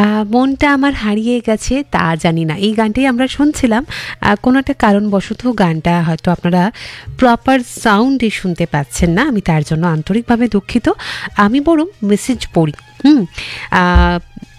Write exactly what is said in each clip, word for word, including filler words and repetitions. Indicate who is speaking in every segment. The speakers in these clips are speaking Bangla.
Speaker 1: আহ, মনটা আমার হারিয়ে গেছে তা জানি না, এই গানটাই আমরা শুনছিলাম। আহ, কোনো একটা কারণবশত গানটা হয়তো আপনারা প্রপার সাউন্ডে শুনতে পাচ্ছেন না, আমি তার জন্য আন্তরিকভাবে দুঃখিত। আমি বরং মেসেজ পড়ি। হুম আহ,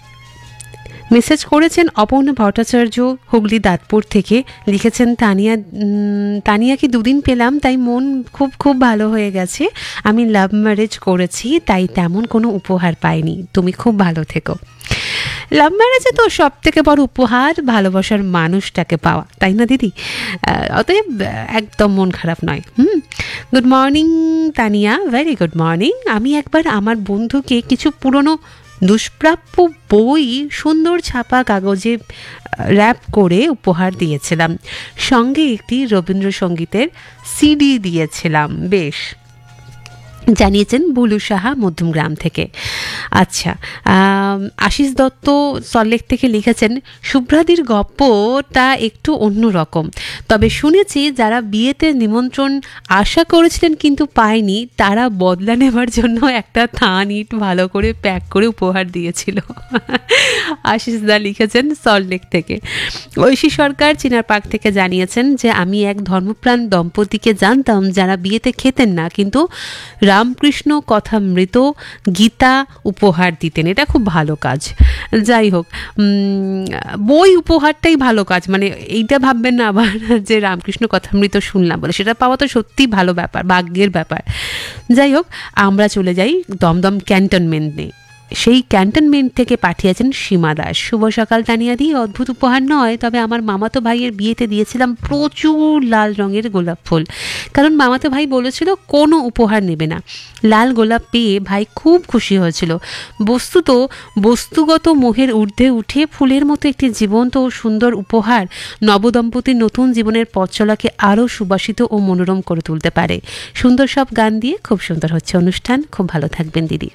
Speaker 1: মেসেজ করেছেন অপর্ণা ভট্টাচার্য হুগলি দাঁতপুর থেকে, লিখেছেন তানিয়া উম, তানিয়াকে দুদিন পেলাম তাই মন খুব খুব ভালো হয়ে গেছে। আমি লাভ ম্যারেজ করেছি তাই তেমন কোনো উপহার পাইনি, তুমি খুব ভালো থেকো। লাভ ম্যারেজে তো সব থেকে বড় উপহার ভালোবাসার মানুষটাকে পাওয়া, তাই না দিদি? আহ, অতএব আহ, একদম মন খারাপ নয়। হুম good morning Tania, very good morning. আমি একবার আমার বন্ধুকে কিছু পুরনো দুষ্প্রাপ্য বই সুন্দর ছাপা কাগজে র্যাপ করে উপহার দিয়েছিলাম, সঙ্গে একটি রবীন্দ্রসঙ্গীতের সিডি দিয়েছিলাম। বেশ, জানিয়েছেন বুলু সাহা মধ্যমগ্রাম থেকে। আচ্ছা, আশিস দত্ত সল্লেক থেকে লিখেছেন শুভ্রাদির গপ্পটা একটু অন্যরকম, তবে শুনেছি যারা বিয়েতে নিমন্ত্রণ আশা করেছিলেন কিন্তু পায়নি তারা বদলা নেবার জন্য একটা থান ইট ভালো করে প্যাক করে উপহার দিয়েছিল। আশিস দা লিখেছেন সল্লেক থেকে। ঐশী সরকার চিনার পার্ক থেকে জানিয়েছেন যে আমি এক ধর্মপ্রাণ দম্পতিকে জানতাম যারা বিয়েতে খেতেন না কিন্তু রামকৃষ্ণ কথামৃত গীতা উপহার দিতেন, এটা খুব ভালো কাজ। যাই হোক, বই উপহারটাই ভালো কাজ, মানে এইটা ভাববেন না আবার যে রামকৃষ্ণ কথামৃত শুনলাম বলে সেটা পাওয়া তো সত্যিই ভালো ব্যাপার, ভাগ্যের ব্যাপার। যাই হোক, আমরা চলে যাই দমদম ক্যান্টনমেন্টে। সেই ক্যান্টনমেন্ট থেকে পাঠিয়েছেন সীমা দাস। শুভ সকাল তানিয়াদি, অদ্ভুত উপহার নয়, তবে আমার মামাতো ভাইয়ের বিয়েতে দিয়েছিলাম প্রচুর লাল রঙের গোলাপ ফুল, কারণ মামাতো ভাই বলেছিল কোনো উপহার নেবে না। লাল গোলাপ পেয়ে ভাই খুব খুশি হয়েছিল। বস্তুত বস্তুগত মোহের ঊর্ধ্বে উঠে ফুলের মতো একটি জীবন্ত ও সুন্দর উপহার নবদম্পতির নতুন জীবনের পথ চলাকে আরও সুবাসিত ও মনোরম করে তুলতে পারে। সুন্দর সব গান দিয়ে খুব সুন্দর হচ্ছে অনুষ্ঠান, খুব ভালো থাকবেন দিদি।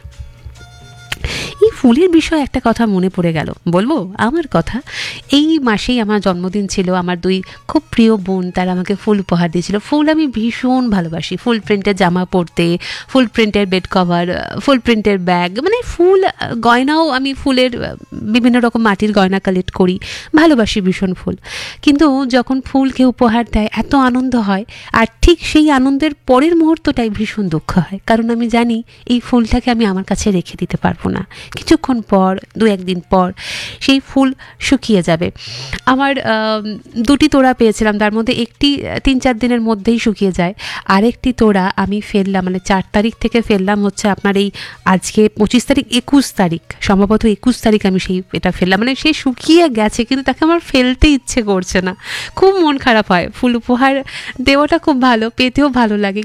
Speaker 1: এই ফুলের বিষয়ে একটা কথা মনে পড়ে গেল, বলবো আমার কথা। এই মাসেই আমার জন্মদিন ছিল, আমার দুই খুব প্রিয় বোন তারা আমাকে ফুল উপহার দিয়েছিল। ফুল আমি ভীষণ ভালোবাসি, ফুল প্রিন্টের জামা পরতে, ফুল প্রিন্টের বেড কভার, ফুল প্রিন্টের ব্যাগ, মানে ফুল গয়নাও আমি ফুলের বিভিন্ন রকম মাটির গয়না কালেক্ট করি, ভালোবাসি ভীষণ ফুল। কিন্তু যখন ফুলকে উপহার দেয় এত আনন্দ হয়, আর ঠিক সেই আনন্দের পরের মুহূর্তটাই ভীষণ দুঃখ হয়, কারণ আমি জানি এই ফুলটাকে আমি আমার কাছে রেখে দিতে পারবো না, কিছুক্ষণ পর দু একদিন পর সেই ফুল শুকিয়ে যাবে। আমার দুটি তোড়া পেয়েছিলাম, তার মধ্যে একটি তিন চার দিনের মধ্যেই শুকিয়ে যায়, আরেকটি তোড়া আমি ফেললাম, মানে চার তারিখ থেকে ফেললাম হচ্ছে আপনার এই আজকে পঁচিশ তারিখ, একুশ তারিখ সম্ভবত একুশ তারিখ আমি সেই এটা ফেললাম, মানে সে শুকিয়ে গেছে কিন্তু তাকে আমার ফেলতে ইচ্ছে করছে না, খুব মন খারাপ হয়। ফুল উপহার দেওয়াটা খুব ভালো, পেতেও ভালো লাগে।